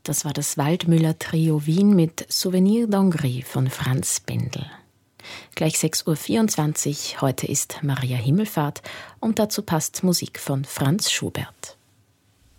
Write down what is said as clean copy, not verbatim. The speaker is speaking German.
Das war das Waldmüller Trio Wien mit Souvenir d'Hongrie von Franz Bendel. Gleich 6.24 Uhr, heute ist Maria Himmelfahrt und dazu passt Musik von Franz Schubert.